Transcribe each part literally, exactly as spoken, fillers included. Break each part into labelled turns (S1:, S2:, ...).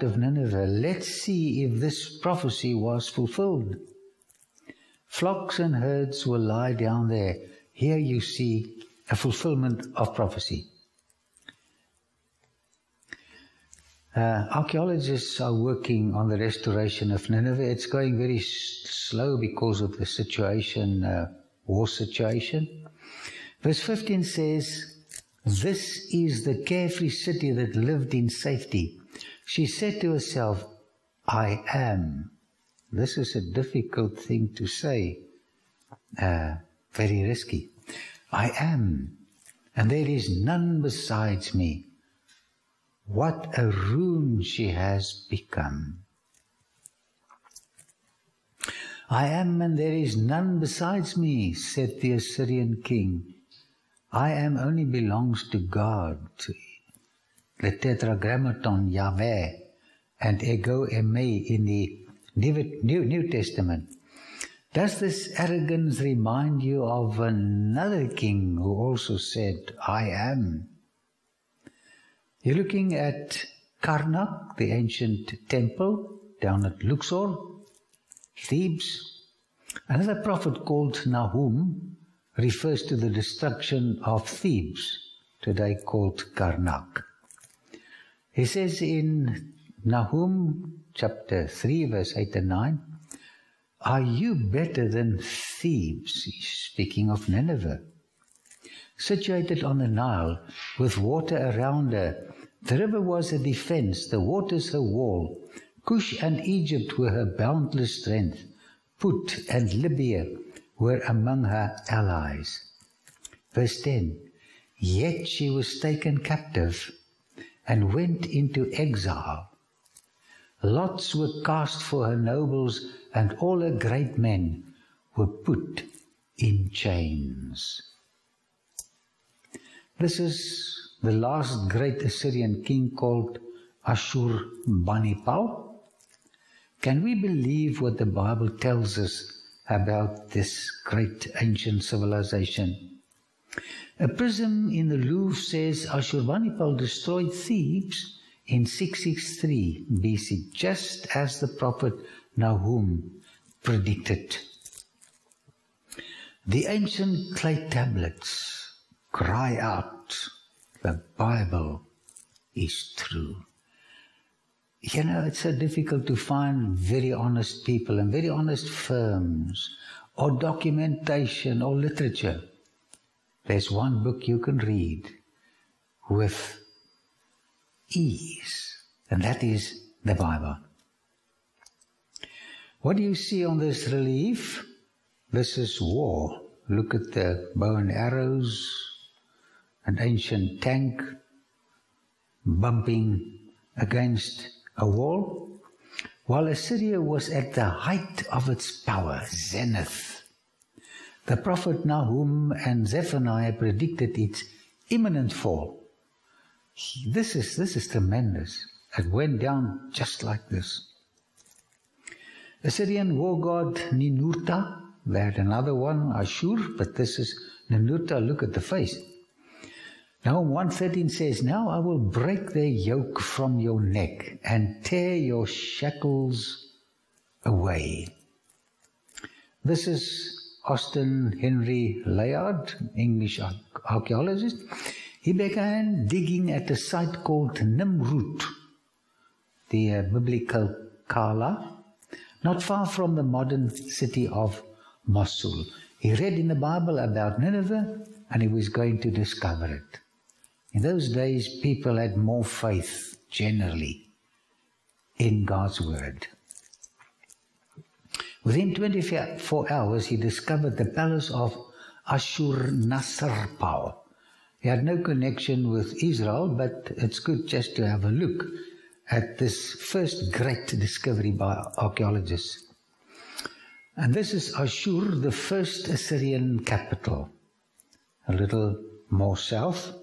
S1: sight of Nineveh, let's see if this prophecy was fulfilled. Flocks and herds will lie down there. Here you see a fulfillment of prophecy. Uh, archaeologists are working on the restoration of Nineveh. It's going very s- slow because of the situation, uh, war situation. Verse fifteen says, "This is the carefree city that lived in safety. She said to herself, I am." This is a difficult thing to say, uh, very risky. "I am, and there is none besides me." What a ruin she has become. "I am, and there is none besides me," said the Assyrian king. "I am only belongs to God." The Tetragrammaton, Yahweh, and Ego Eime in the New, New Testament. Does this arrogance remind you of another king who also said, "I am"? You're looking at Karnak, the ancient temple down at Luxor, Thebes. Another prophet called Nahum refers to the destruction of Thebes, today called Karnak. He says in Nahum chapter three, verse eight and nine, "Are you better than Thebes?" He's speaking of Nineveh. "Situated on the Nile, with water around her. The river was her defense, the waters her wall. Cush and Egypt were her boundless strength. Put and Libya were among her allies." Verse ten, "Yet she was taken captive and went into exile. Lots were cast for her nobles, and all her great men were put in chains." This is the last great Assyrian king called Ashurbanipal. Can we believe what the Bible tells us about this great ancient civilization? A prism in the Louvre says Ashurbanipal destroyed Thebes in six sixty-three B C, just as the prophet Nahum predicted. The ancient clay tablets cry out, the Bible is true. You know, it's so difficult to find very honest people and very honest firms or documentation or literature. There's one book you can read with ease, and that is the Bible. What do you see on this relief? This is war. Look at the bow and arrows, an ancient tank bumping against a wall, while Assyria was at the height of its power, zenith. The prophet Nahum and Zephaniah predicted its imminent fall. This is, this is tremendous. It went down just like this. Assyrian war god Ninurta, they had another one, Ashur, but this is Ninurta. Look at the face. Nahum one thirteen says, "Now I will break their yoke from your neck and tear your shackles away." This is Austin Henry Layard, English archaeologist. He began digging at a site called Nimrut, the uh, biblical Kala, not far from the modern city of Mosul. He read in the Bible about Nineveh and he was going to discover it. In those days, people had more faith, generally, in God's Word. Within twenty-four hours, he discovered the palace of Ashurnasirpal. He had no connection with Israel, but it's good just to have a look at this first great discovery by archaeologists. And this is Ashur, the first Assyrian capital, a little more south.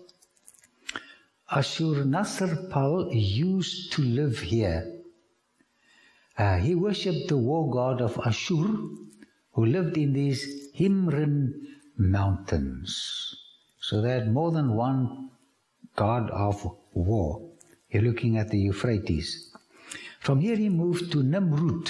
S1: Ashurnasirpal used to live here. Uh, he worshipped the war god of Ashur, who lived in these Himrin mountains. So they had more than one god of war. You're looking at the Euphrates. From here he moved to Nimrud.